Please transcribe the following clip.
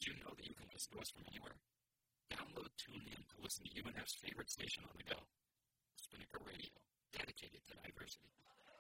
Did you know that you can listen to us from anywhere? Download TuneIn to listen to UNF's favorite station on the go, Spinnaker Radio, dedicated to diversity.